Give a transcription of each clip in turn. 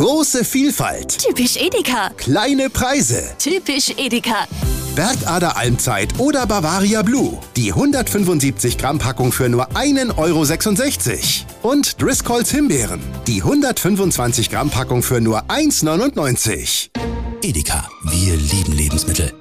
Große Vielfalt. Typisch Edeka. Kleine Preise. Typisch Edeka. Bergader Almzeit oder Bavaria Blue. Die 175 Gramm Packung für nur 1,66 €. Und Driscolls Himbeeren. Die 125 Gramm Packung für nur 1,99 €. Edeka, wir lieben Lebensmittel.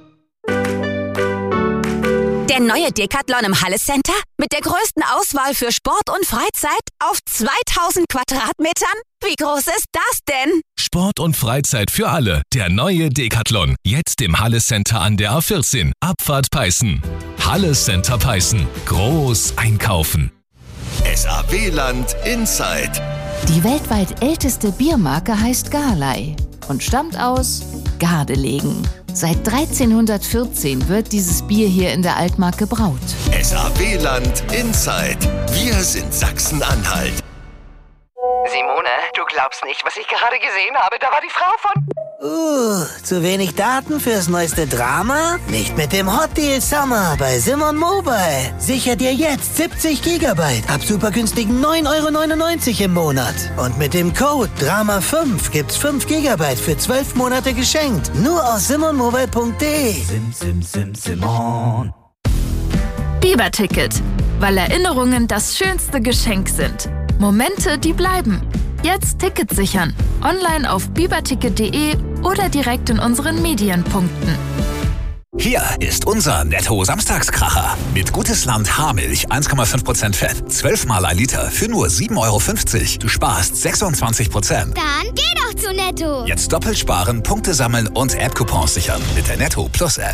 Der neue Decathlon im Halle Center mit der größten Auswahl für Sport und Freizeit auf 2000 Quadratmetern? Wie groß ist das denn? Sport und Freizeit für alle. Der neue Decathlon. Jetzt im Halle Center an der A14. Abfahrt Peißen. Halle Center Peißen. Groß einkaufen. SAW-Land Inside. Die weltweit älteste Biermarke heißt Garley und stammt aus Gardelegen. Seit 1314 wird dieses Bier hier in der Altmark gebraut. SAW-Land Inside. Wir sind Sachsen-Anhalt. Simone, du glaubst nicht, was ich gerade gesehen habe. Da war die Frau von... Zu wenig Daten fürs neueste Drama? Nicht mit dem Hot Deal Summer bei Simon Mobile. Sicher dir jetzt 70 GB ab super günstigen 9,99 € im Monat. Und mit dem Code DRAMA5 gibt's 5 GB für 12 Monate geschenkt. Nur aus simonmobile.de. Simon. Biber-Ticket, weil Erinnerungen das schönste Geschenk sind. Momente, die bleiben. Jetzt Tickets sichern. Online auf biberticket.de oder direkt in unseren Medienpunkten. Hier ist unser Netto-Samstagskracher. Mit Gutes Land Haarmilch 1,5% Fett. 12 mal ein Liter für nur 7,50 €. Du sparst 26%. Dann geh doch zu Netto. Jetzt doppelt sparen, Punkte sammeln und App-Coupons sichern mit der Netto Plus App.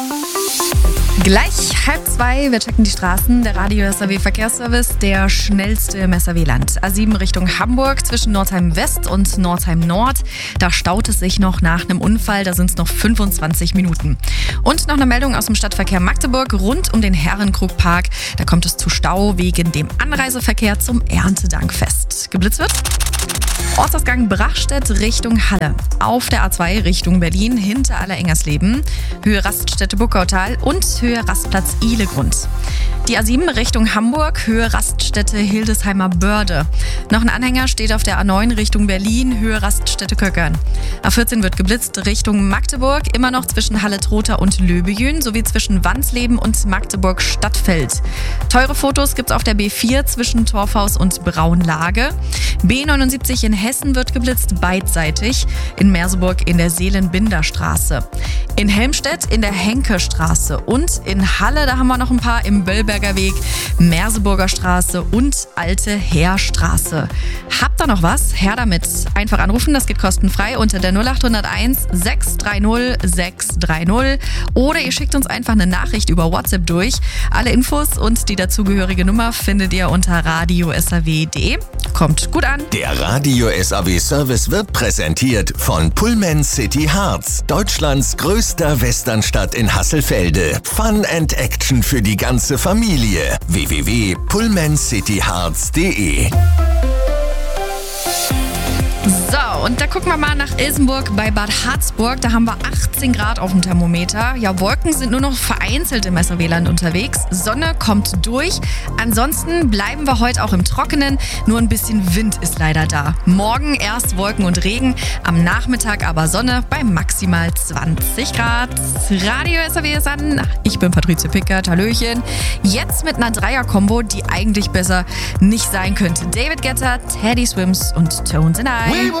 Gleich 1:30, wir checken die Straßen. Der Radio SAW Verkehrsservice, der schnellste im SAW-Land. A7 Richtung Hamburg zwischen Nordheim West und Nordheim Nord. Da staut es sich noch nach einem Unfall, da sind es noch 25 Minuten. Und noch eine Meldung aus dem Stadtverkehr Magdeburg rund um den Herrenkrugpark. Da kommt es zu Stau wegen dem Anreiseverkehr zum Erntedankfest. Geblitzt wird? Ortsausgang Brachstedt Richtung Halle. Auf der A2 Richtung Berlin hinter Allerengersleben. Höhe Raststätte Buckautal und Höhe Rastplatz Ihlegrund. Die A7 Richtung Hamburg, Höhe Raststätte Hildesheimer Börde. Noch ein Anhänger steht auf der A9 Richtung Berlin, Höhe Raststätte Köckern. A14 wird geblitzt Richtung Magdeburg, immer noch zwischen Halle-Trotha und Löbejün sowie zwischen Wandsleben und Magdeburg-Stadtfeld. Teure Fotos gibt's auf der B4 zwischen Torfhaus und Braunlage. B79 in Hessen wird geblitzt beidseitig, in Merseburg in der Seelenbinderstraße. In Helmstedt in der Henkestraße und in Halle, da haben wir noch ein paar im Böllberger Weg, Merseburger Straße und Alte Heerstraße. Habt ihr noch was? Her damit. Einfach anrufen, das geht kostenfrei unter der 0801 630 630 oder ihr schickt uns einfach eine Nachricht über WhatsApp durch. Alle Infos und die dazugehörige Nummer findet ihr unter radiosaw.de. Kommt gut an. Der Radio SAW Service wird präsentiert von Pullman City Harz, Deutschlands größter Westernstadt in Hasselfelde. Fun and Action für die ganze Familie. www.pullmancityharz.de. So, und da gucken wir mal nach Ilsenburg bei Bad Harzburg. Da haben wir 18 Grad auf dem Thermometer. Ja, Wolken sind nur noch vereinzelt im SAW-Land unterwegs. Sonne kommt durch. Ansonsten bleiben wir heute auch im Trockenen. Nur ein bisschen Wind ist leider da. Morgen erst Wolken und Regen, am Nachmittag aber Sonne bei maximal 20 Grad. Radio SAW ist an. Ich bin Patrizia Pickert. Hallöchen. Jetzt mit einer Dreier-Kombo, die eigentlich besser nicht sein könnte. David Guetta, Teddy Swims und Tones and I.